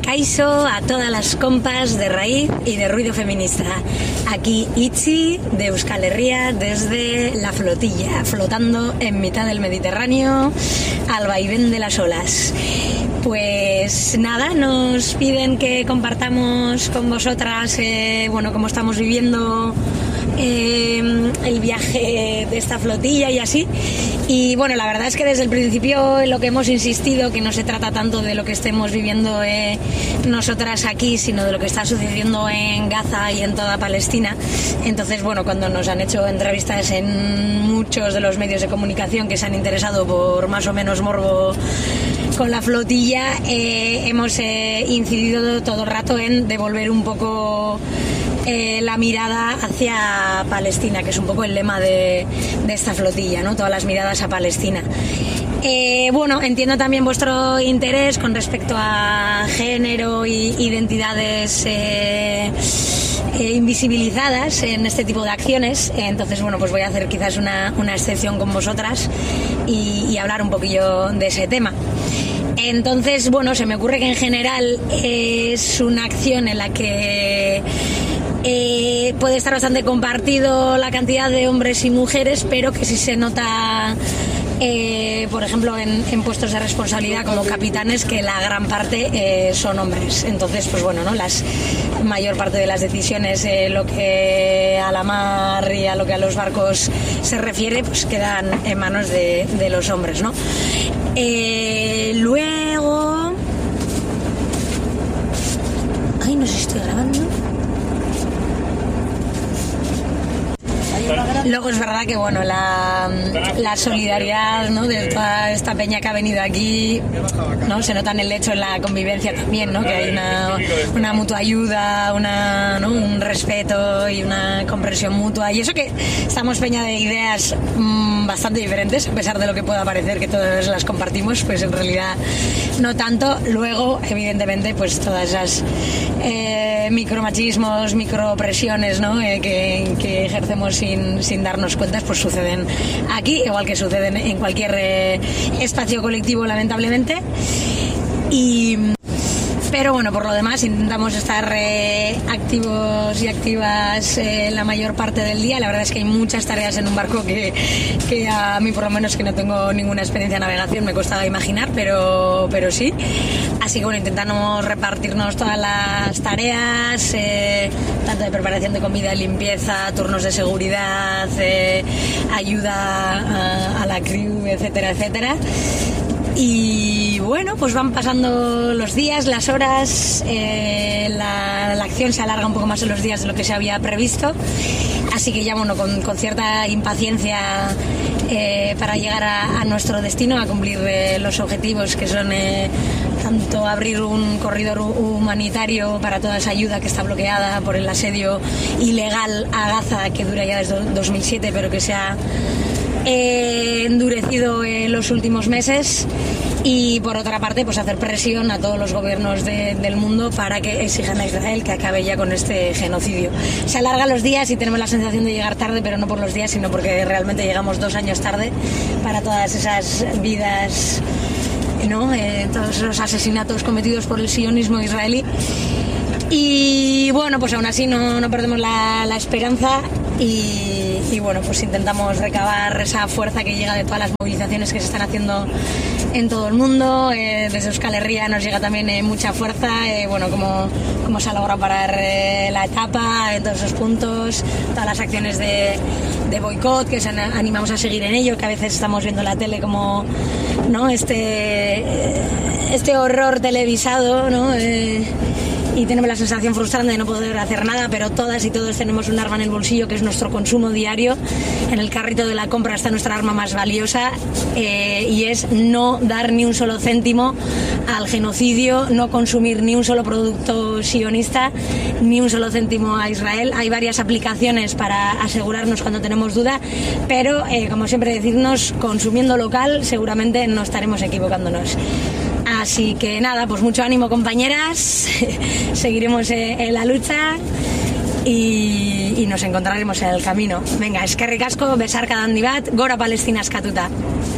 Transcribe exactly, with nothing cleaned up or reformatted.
Kaixo a todas las compas de raíz y de ruido feminista. Aquí Itzi de Euskal Herria desde la flotilla, flotando en mitad del Mediterráneo al vaivén de las olas. Pues nada, nos piden que compartamos con vosotras, eh, bueno, cómo estamos viviendo eh, el viaje de esta flotilla y así. Y bueno, la verdad es que desde el principio en lo que hemos insistido, que no se trata tanto de lo que estemos viviendo eh, nosotras aquí, sino de lo que está sucediendo en Gaza y en toda Palestina. Entonces, bueno, cuando nos han hecho entrevistas en muchos de los medios de comunicación que se han interesado por más o menos morbo con la flotilla, eh, hemos eh, incidido todo el rato en devolver un poco eh, la mirada hacia Palestina, que es un poco el lema de, de esta flotilla, ¿no? Todas las miradas a Palestina. Eh, bueno, entiendo también vuestro interés con respecto a género y identidades eh, eh, invisibilizadas en este tipo de acciones. Entonces, bueno, pues voy a hacer quizás una, una excepción con vosotras y, y hablar un poquillo de ese tema. Entonces, bueno, se me ocurre que en general es una acción en la que eh, puede estar bastante compartido la cantidad de hombres y mujeres, pero que sí se nota, eh, por ejemplo, en, en puestos de responsabilidad como capitanes, que la gran parte eh, son hombres. Entonces, pues bueno, ¿no? La mayor parte de las decisiones, eh, lo que a la mar y a lo que a los barcos se refiere, pues quedan en manos de, de los hombres, ¿no? Eh, luego... Ay, no sé si estoy grabando. Luego es verdad que bueno, la, la solidaridad, ¿no?, de toda esta peña que ha venido aquí, ¿no?, se nota en el hecho, en la convivencia también, ¿no?, que hay una, una mutua ayuda, una, ¿no?, un respeto y una comprensión mutua, y eso que estamos peña de ideas mmm, bastante diferentes, a pesar de lo que pueda parecer que todas las compartimos, pues en realidad no tanto. Luego, evidentemente, pues todas esas eh, micromachismos, micropresiones, ¿no?, eh, que, que ejercemos sin, sin darnos cuenta, pues suceden aquí, igual que suceden en cualquier eh, espacio colectivo, lamentablemente. Y pero bueno, por lo demás intentamos estar eh, activos y activas eh, la mayor parte del día. La verdad es que hay muchas tareas en un barco que, que a mí, por lo menos, que no tengo ninguna experiencia de navegación, me costaba imaginar, pero, pero sí. Así que bueno, intentamos repartirnos todas las tareas, eh, tanto de preparación de comida, limpieza, turnos de seguridad, eh, ayuda a, a la crew, etcétera, etcétera. Y bueno, pues van pasando los días, las horas, eh, la, la acción se alarga un poco más en los días de lo que se había previsto, así que ya bueno, con, con cierta impaciencia eh, para llegar a, a nuestro destino, a cumplir eh, los objetivos, que son eh, tanto abrir un corredor humanitario para toda esa ayuda que está bloqueada por el asedio ilegal a Gaza, que dura ya desde dos mil siete, pero que se ha Eh, endurecido en los últimos meses, y por otra parte pues hacer presión a todos los gobiernos de, del mundo para que exijan a Israel que acabe ya con este genocidio. Se alargan los días y tenemos la sensación de llegar tarde, pero no por los días, sino porque realmente llegamos dos años tarde para todas esas vidas, ¿no?, eh, todos los asesinatos cometidos por el sionismo israelí. Y bueno, pues aún así no, no perdemos la, la esperanza y, y bueno, pues intentamos recabar esa fuerza que llega de todas las movilizaciones que se están haciendo en todo el mundo. Eh, desde Euskal Herria nos llega también eh, mucha fuerza, eh, bueno, como, como se ha logrado parar eh, la etapa en todos esos puntos, todas las acciones de, de boicot, que se animamos a seguir en ello, que a veces estamos viendo en la tele como, ¿no?, este, este horror televisado, ¿no?, eh, y tenemos la sensación frustrante de no poder hacer nada, pero todas y todos tenemos un arma en el bolsillo, que es nuestro consumo diario. En el carrito de la compra está nuestra arma más valiosa, eh, y es no dar ni un solo céntimo al genocidio, no consumir ni un solo producto sionista, ni un solo céntimo a Israel. Hay varias aplicaciones para asegurarnos cuando tenemos duda, pero eh, como siempre decirnos, consumiendo local seguramente no estaremos equivocándonos. Así que nada, pues mucho ánimo, compañeras, seguiremos en la lucha y, y nos encontraremos en el camino. Venga, eskerrik asko, besarka handi bat, gora Palestina eskatuta.